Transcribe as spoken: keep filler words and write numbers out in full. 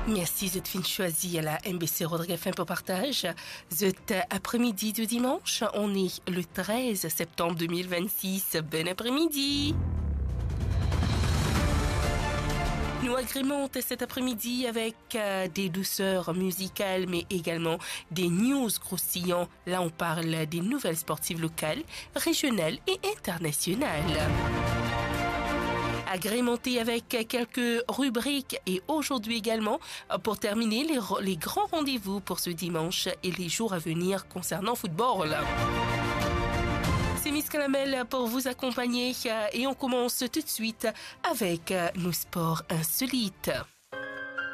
Merci cette fin choisie à la M B C Rodrigue F M pour partage. Cet après-midi de dimanche, on est le treize septembre deux mille vingt-six. Bon après-midi. Nous agrémentons cet après-midi avec euh, des douceurs musicales, mais également des news croustillants. Là, on parle des nouvelles sportives locales, régionales et internationales. Agrémenté avec quelques rubriques et aujourd'hui également, pour terminer, les, les grands rendez-vous pour ce dimanche et les jours à venir concernant football. C'est Miss Calamel pour vous accompagner et on commence tout de suite avec nos sports insolites.